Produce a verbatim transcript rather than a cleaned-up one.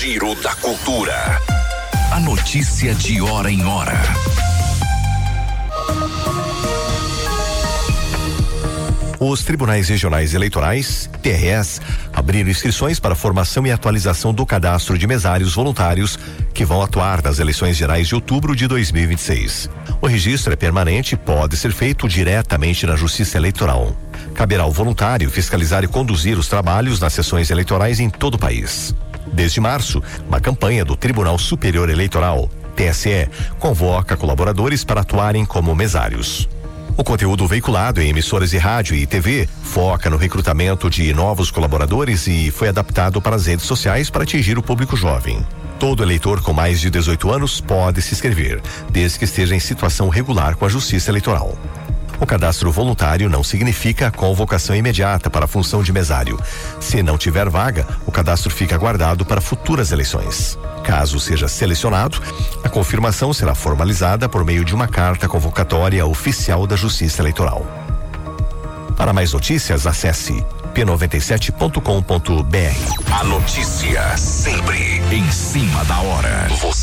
Giro da Cultura. A notícia de hora em hora. Os tribunais regionais eleitorais, T R Es, abriram inscrições para formação e atualização do cadastro de mesários voluntários que vão atuar nas eleições gerais de outubro de dois mil e vinte e seis. O registro é permanente e pode ser feito diretamente na Justiça Eleitoral. Caberá ao voluntário fiscalizar e conduzir os trabalhos nas sessões eleitorais em todo o país. Desde março, uma campanha do Tribunal Superior Eleitoral, T S E, convoca colaboradores para atuarem como mesários. O conteúdo veiculado em emissoras de rádio e T V foca no recrutamento de novos colaboradores e foi adaptado para as redes sociais para atingir o público jovem. Todo eleitor com mais de dezoito anos pode se inscrever, desde que esteja em situação regular com a Justiça Eleitoral. O cadastro voluntário não significa convocação imediata para a função de mesário. Se não tiver vaga, o cadastro fica guardado para futuras eleições. Caso seja selecionado, a confirmação será formalizada por meio de uma carta convocatória oficial da Justiça Eleitoral. Para mais notícias, acesse p noventa e sete ponto com ponto b r. A notícia sempre em cima da hora. Você